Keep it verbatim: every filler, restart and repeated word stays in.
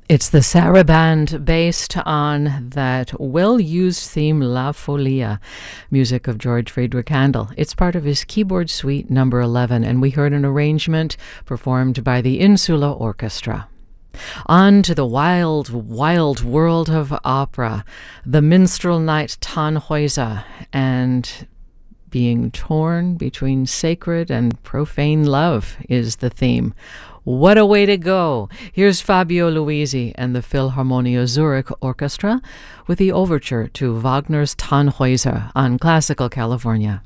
It's the Saraband based on that well-used theme La Folia, music of George Friedrich Handel. It's part of his keyboard suite number eleven, and we heard an arrangement performed by the Insula Orchestra. On to the wild, wild world of opera, the minstrel knight Tannhäuser, and being torn between sacred and profane love is the theme. What a way to go! Here's Fabio Luisi and the Philharmonia Zurich Orchestra with the overture to Wagner's Tannhäuser on Classical California.